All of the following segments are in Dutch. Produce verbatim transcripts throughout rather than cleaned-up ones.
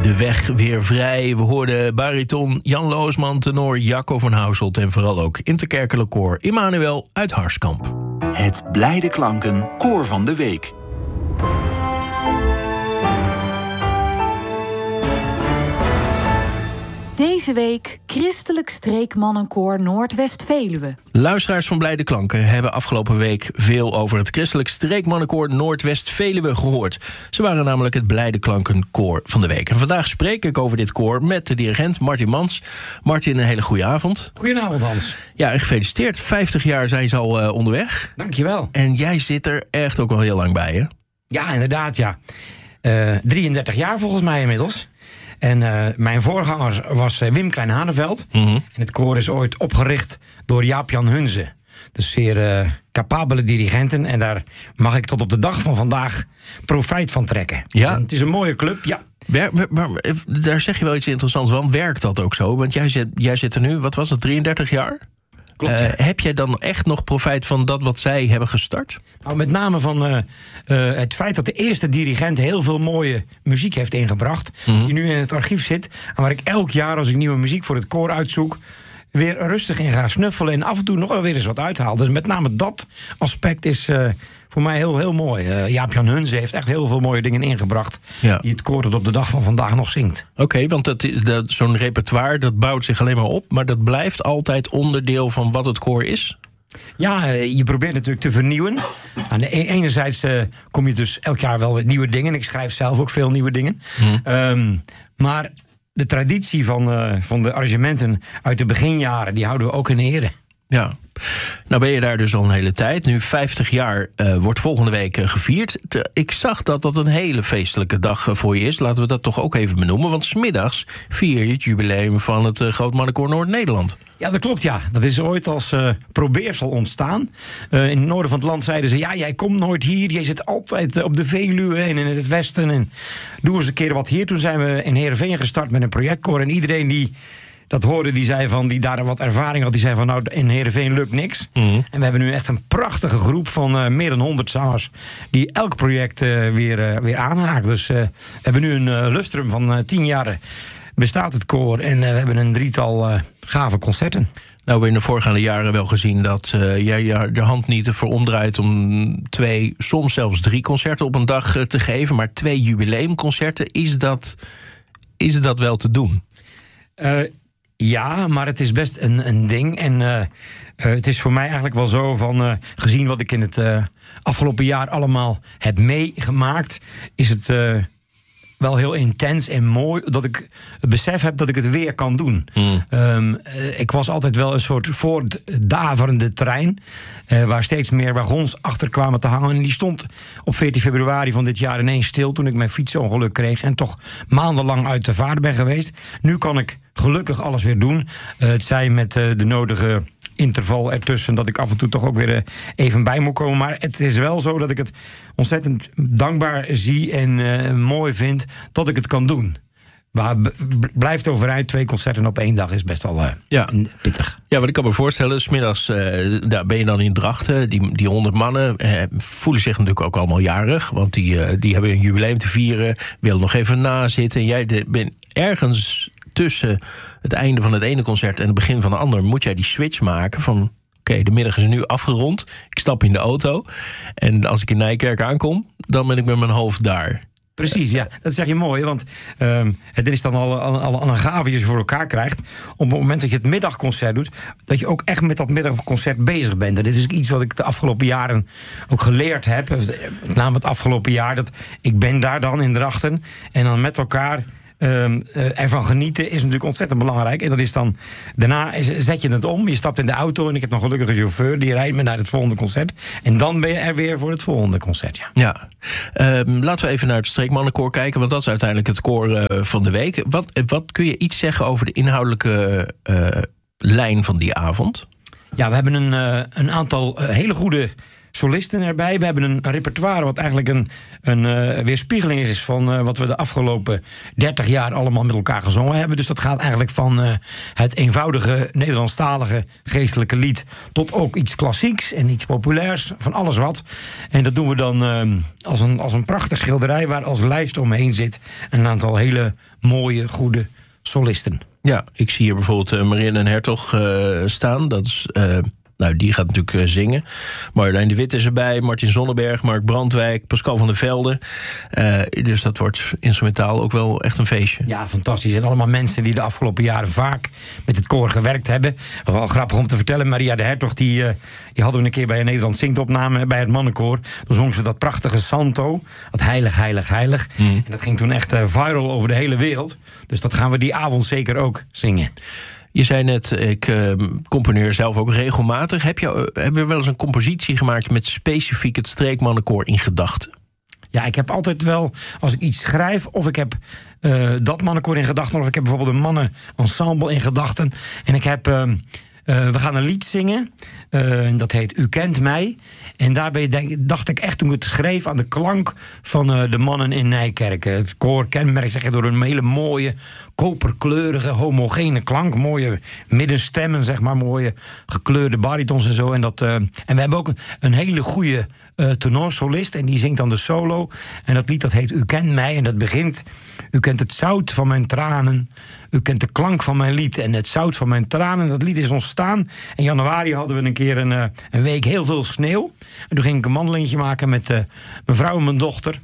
De weg weer vrij. We hoorden bariton Jan Loosman, tenor Jacco van Houselt en vooral ook interkerkelijk koor Immanuel uit Harskamp. Het Blijde Klanken Koor van de Week. Deze week Christelijk Streekmannenkoor Noordwest-Veluwe. Luisteraars van Blijde Klanken hebben afgelopen week veel over het Christelijk Streekmannenkoor Noordwest-Veluwe gehoord. Ze waren namelijk het Blijde Klanken Koor van de Week. En vandaag spreek ik over dit koor met de dirigent Martin Mans. Martin, een hele goede avond. Goedenavond, Hans. Ja, en gefeliciteerd. vijftig jaar zijn ze al uh, onderweg. Dankjewel. En jij zit er echt ook al heel lang bij, hè? Ja, inderdaad, ja. Uh, drieëndertig jaar volgens mij inmiddels. En uh, mijn voorganger was uh, Wim Klein-Haneveld. Mm-hmm. En het koor is ooit opgericht door Jaap-Jan Hunze. Dus zeer uh, capabele dirigenten. En daar mag ik tot op de dag van vandaag profijt van trekken. Ja. Dus het is een mooie club, ja. Wer, maar, maar, daar zeg je wel iets interessants van. Werkt dat ook zo? Want jij zit, jij zit er nu, wat was het, drieëndertig jaar? Klopt, ja. uh, heb jij dan echt nog profijt van dat wat zij hebben gestart? Nou, met name van uh, uh, het feit dat de eerste dirigent heel veel mooie muziek heeft ingebracht. Mm-hmm. Die nu in het archief zit. En waar ik elk jaar als ik nieuwe muziek voor het koor uitzoek, weer rustig in ga snuffelen en af en toe nog wel weer eens wat uithaal. Dus met name dat aspect is uh, voor mij heel, heel mooi. Uh, Jaap-Jan Hunze heeft echt heel veel mooie dingen ingebracht, ja, die het koor tot op de dag van vandaag nog zingt. Oké, okay, want dat, dat, zo'n repertoire dat bouwt zich alleen maar op, maar dat blijft altijd onderdeel van wat het koor is? Ja, je probeert natuurlijk te vernieuwen. Aan de enerzijds uh, kom je dus elk jaar wel met nieuwe dingen. Ik schrijf zelf ook veel nieuwe dingen. Hmm. Um, maar de traditie van, uh, van de arrangementen uit de beginjaren, die houden we ook in ere. Ja, nou ben je daar dus al een hele tijd. Nu vijftig jaar uh, wordt volgende week uh, gevierd. Te, ik zag dat dat een hele feestelijke dag uh, voor je is. Laten we dat toch ook even benoemen. Want 's middags vier je het jubileum van het uh, Grootmannenkoor Noord-Nederland. Ja, dat klopt, ja. Dat is ooit als uh, probeersel ontstaan. Uh, in het noorden van het land zeiden ze, ja, jij komt nooit hier. Jij zit altijd uh, op de Veluwe en in het westen. En doe eens een keer wat hier. Toen zijn we in Heerenveen gestart met een projectkoor. En iedereen die dat hoorde, die zei van, die daar wat ervaring had, die zei van, nou, in Heerenveen lukt niks. Mm-hmm. En we hebben nu echt een prachtige groep van uh, meer dan honderd zangers die elk project uh, weer, uh, weer aanhaakt. Dus uh, we hebben nu een uh, lustrum van uh, tien jaar bestaat het koor. En uh, we hebben een drietal uh, gave concerten. Nou, we in de voorgaande jaren wel gezien dat uh, jij je hand niet ervoor omdraait om twee, soms zelfs drie concerten op een dag uh, te geven. Maar twee jubileumconcerten, is dat, is dat wel te doen? Uh, Ja, maar het is best een, een ding. En uh, uh, het is voor mij eigenlijk wel zo van, uh, gezien wat ik in het uh, afgelopen jaar allemaal heb meegemaakt, is het uh, wel heel intens en mooi dat ik het besef heb dat ik het weer kan doen. Mm. Um, uh, ik was altijd wel een soort voortdaverende trein, uh, waar steeds meer wagons achter kwamen te hangen. En die stond op veertien februari van dit jaar ineens stil toen ik mijn fietsongeluk kreeg en toch maandenlang uit de vaart ben geweest. Nu kan ik gelukkig alles weer doen. Uh, het zij met uh, de nodige interval ertussen, dat ik af en toe toch ook weer uh, even bij moet komen. Maar het is wel zo dat ik het ontzettend dankbaar zie en uh, mooi vind dat ik het kan doen. Maar b- b- blijft overeind, twee concerten op één dag is best wel uh, ja. pittig. Ja, wat ik kan me voorstellen, 's middags uh, daar ben je dan in Drachten. Die, die honderd mannen uh, voelen zich natuurlijk ook allemaal jarig. Want die, uh, die hebben een jubileum te vieren, willen nog even nazitten. En jij de, bent ergens tussen het einde van het ene concert en het begin van de andere, moet jij die switch maken van, oké, okay, de middag is nu afgerond. Ik stap in de auto. En als ik in Nijkerk aankom, dan ben ik met mijn hoofd daar. Precies, ja. Dat zeg je mooi. Want um, het is dan al, al, al een gave die je voor elkaar krijgt. Op het moment dat je het middagconcert doet, dat je ook echt met dat middagconcert bezig bent. En dit is iets wat ik de afgelopen jaren ook geleerd heb. Met name het afgelopen jaar. Dat ik ben daar dan in Drachten. En dan met elkaar Um, uh, ervan genieten is natuurlijk ontzettend belangrijk. En dat is dan, daarna is, zet je het om. Je stapt in de auto en ik heb nog gelukkig een chauffeur die rijdt me naar het volgende concert. En dan ben je er weer voor het volgende concert. Ja. Ja. Um, laten we even naar het Streekmannenkoor kijken, want dat is uiteindelijk het koor uh, van de week. Wat, wat kun je iets zeggen over de inhoudelijke uh, lijn van die avond? Ja, we hebben een, uh, een aantal uh, hele goede solisten erbij. We hebben een, een repertoire wat eigenlijk een, een uh, weerspiegeling is van uh, wat we de afgelopen dertig jaar allemaal met elkaar gezongen hebben. Dus dat gaat eigenlijk van uh, het eenvoudige Nederlandstalige geestelijke lied tot ook iets klassieks en iets populairs, van alles wat. En dat doen we dan uh, als, een, als een prachtig schilderij waar als lijst omheen zit een aantal hele mooie, goede solisten. Ja, ik zie hier bijvoorbeeld uh, Marianne Hertog uh, staan. Dat is... Uh... Nou, die gaat natuurlijk uh, zingen. Marjolein de Wit is erbij, Martin Zonneberg, Mark Brandwijk, Pascal van der Velde. Uh, dus dat wordt instrumentaal ook wel echt een feestje. Ja, fantastisch. En allemaal mensen die de afgelopen jaren vaak met het koor gewerkt hebben. Wel grappig om te vertellen, Maria de Hertog, die, uh, die hadden we een keer bij een Nederland Zingt opname bij het mannenkoor. Toen zong ze dat prachtige Santo, dat heilig, heilig, heilig. Mm. En dat ging toen echt uh, viral over de hele wereld. Dus dat gaan we die avond zeker ook zingen. Je zei net, ik uh, componeer zelf ook regelmatig. Heb je, uh, heb je wel eens een compositie gemaakt met specifiek het streekmannenkoor in gedachten? Ja, ik heb altijd wel, als ik iets schrijf, of ik heb uh, dat mannenkoor in gedachten, of ik heb bijvoorbeeld een mannenensemble in gedachten. En ik heb, uh, uh, we gaan een lied zingen, uh, dat heet U Kent Mij. En daarbij denk, dacht ik echt, toen ik het schreef, aan de klank van uh, de mannen in Nijkerk. Het koor kenmerkt zich door een hele mooie, koperkleurige, homogene klank. Mooie middenstemmen, zeg maar, mooie gekleurde baritons en zo. En, dat, uh, en we hebben ook een, een hele goede uh, tenorsolist en die zingt dan de solo. En dat lied dat heet U Kent Mij en dat begint: U kent het zout van mijn tranen, u kent de klank van mijn lied en het zout van mijn tranen. Dat lied is ontstaan. In januari hadden we een keer een, uh, een week heel veel sneeuw. En toen ging ik een wandelingetje maken met uh, mijn vrouw en mijn dochter.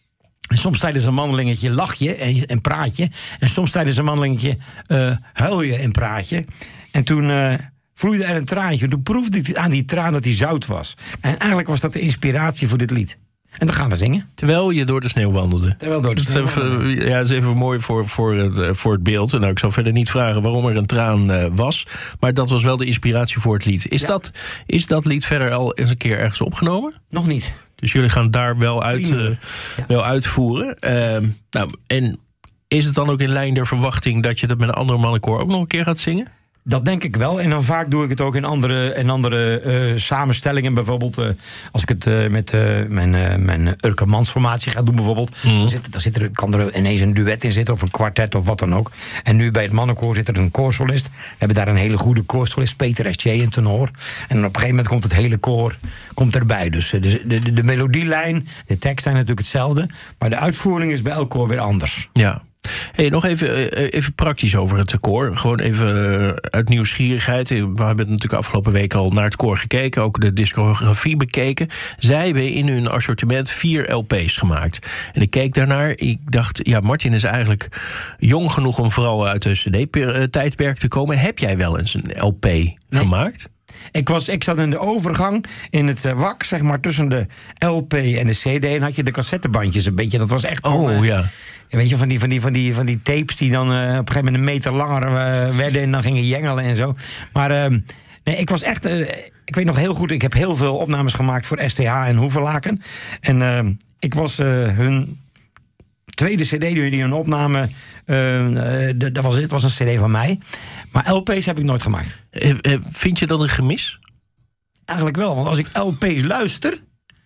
En soms tijdens een wandelingetje lach je en, en praat je. En soms tijdens een wandelingetje uh, huil je en praat je. En toen uh, vloeide er een traantje. Toen proefde ik aan die traan dat die zout was. En eigenlijk was dat de inspiratie voor dit lied. En dan gaan we zingen. Terwijl je door de sneeuw wandelde. Terwijl door de sneeuw dat is even, ja, dat is even mooi voor, voor, het, voor het beeld. Nou, ik zal verder niet vragen waarom er een traan uh, was. Maar dat was wel de inspiratie voor het lied. Is, ja. dat, is dat lied verder al eens een keer ergens opgenomen? Nog niet. Dus jullie gaan daar wel, uit, uh, ja. wel uitvoeren. Uh, nou, en is het dan ook in lijn der verwachting dat je dat met een andere mannenkoor ook nog een keer gaat zingen? Dat denk ik wel. En dan vaak doe ik het ook in andere, in andere uh, samenstellingen. Bijvoorbeeld uh, als ik het uh, met uh, mijn, uh, mijn Urkermansformatie ga doen bijvoorbeeld. Mm. Dan, zit, dan zit er, kan er ineens een duet in zitten of een kwartet of wat dan ook. En nu bij het mannenkoor zit er een koorsolist. We hebben daar een hele goede koorsolist, Peter Estier, in tenor. En op een gegeven moment komt het hele koor komt erbij. Dus uh, de, de, de melodielijn, de tekst zijn natuurlijk hetzelfde. Maar de uitvoering is bij elk koor weer anders. Ja. Hey, nog even, even praktisch over het koor. Gewoon even uit nieuwsgierigheid. We hebben natuurlijk afgelopen week al naar het koor gekeken. Ook de discografie bekeken. Zij hebben in hun assortiment vier L P's gemaakt. En ik keek daarnaar. Ik dacht, ja, Martin is eigenlijk jong genoeg om vooral uit de C D-tijdperk te komen. Heb jij wel eens een L P nee. gemaakt? Ik, was, ik zat in de overgang in het uh, wak, zeg maar, tussen de L P en de C D. En had je de cassettebandjes een beetje. Dat was echt van... Oh, uh, ja. Weet je, van die, van die, van die, van die tapes die dan uh, op een gegeven moment een meter langer uh, werden en dan gingen jengelen en zo. Maar uh, nee, ik was echt... Uh, ik weet nog heel goed, ik heb heel veel opnames gemaakt voor S T H en Hoevelaken. En uh, ik was uh, hun tweede cd die hun opname... Uh, uh, dat was, het was een cd van mij. Maar L P's heb ik nooit gemaakt. Uh, uh, vind je dat een gemis? Eigenlijk wel, want als ik L P's luister...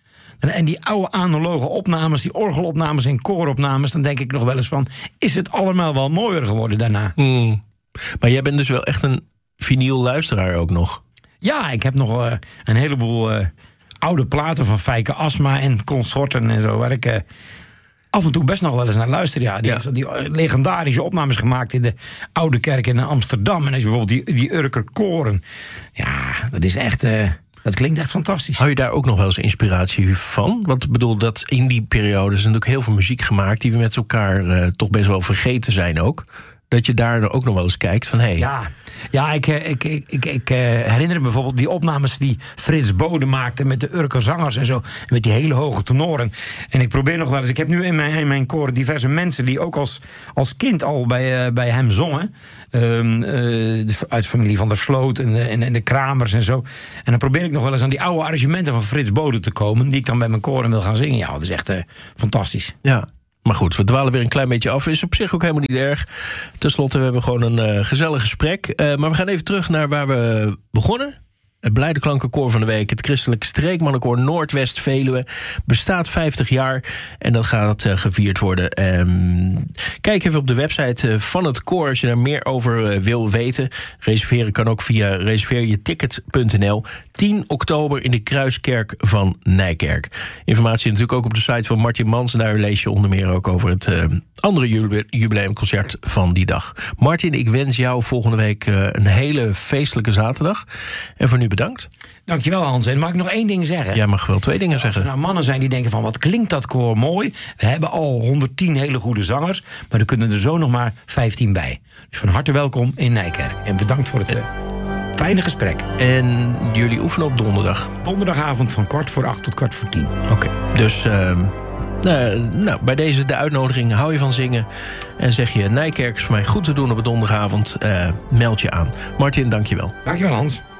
en die oude analoge opnames, die orgelopnames en kooropnames... dan denk ik nog wel eens van... is het allemaal wel mooier geworden daarna? Mm. Maar jij bent dus wel echt een vinyl-luisteraar ook nog? Ja, ik heb nog uh, een heleboel uh, oude platen van Fijke Asma en consorten en zo... waar ik uh, af en toe best nog wel eens naar luister. Ja, die ja. heeft die legendarische opnames gemaakt in de Oude Kerk in Amsterdam. En als je bijvoorbeeld die, die Urker koren... ja, dat is echt... Uh, Dat klinkt echt fantastisch. Hou je daar ook nog wel eens inspiratie van? Want ik bedoel, dat in die periode is natuurlijk heel veel muziek gemaakt... die we met elkaar uh, toch best wel vergeten zijn ook. Dat je daar ook nog wel eens kijkt van... Hey. Ja, ja ik, ik, ik, ik, ik herinner me bijvoorbeeld die opnames die Frits Bode maakte... met de Urker zangers en zo, met die hele hoge tenoren. En ik probeer nog wel eens... Ik heb nu in mijn, in mijn koor diverse mensen die ook als, als kind al bij, uh, bij hem zongen... Um, uh, de, uit familie van der Sloot en de, en, en de Kramers en zo. En dan probeer ik nog wel eens aan die oude arrangementen van Frits Bode te komen... die ik dan bij mijn koren wil gaan zingen. Ja, dat is echt uh, fantastisch. Ja, maar goed, we dwalen weer een klein beetje af. Is op zich ook helemaal niet erg. Ten slotte, we hebben gewoon een uh, gezellig gesprek. Uh, maar we gaan even terug naar waar we begonnen. Het Blijde Klankenkoor van de Week, het Christelijk Streekmannenkoor Noordwest-Veluwe, bestaat vijftig jaar en dat gaat uh, gevierd worden. Um, kijk even op de website uh, van het koor als je daar meer over uh, wil weten. Reserveren kan ook via reserveer je ticket punt n l. tien oktober in de Kruiskerk van Nijkerk. Informatie natuurlijk ook op de site van Martin Mans. En daar lees je onder meer ook over het uh, andere jubile- jubileumconcert van die dag. Martin, ik wens jou volgende week uh, een hele feestelijke zaterdag. En voor nu bedankt. Dankjewel, Hans. En mag ik nog één ding zeggen? Jij mag wel twee dingen Als zeggen. er nou mannen zijn die denken van wat klinkt dat koor mooi. We hebben al honderdtien hele goede zangers. Maar er kunnen er zo nog maar vijftien bij. Dus van harte welkom in Nijkerk. En bedankt voor het uh, fijne gesprek. En jullie oefenen op donderdag? Donderdagavond van kwart voor acht tot kwart voor tien. Oké, okay. dus uh, uh, nou, bij deze de uitnodiging. Hou je van zingen en zeg je Nijkerk is voor mij goed te doen op een donderdagavond. Uh, meld je aan. Martin, dankjewel. Dankjewel, Hans.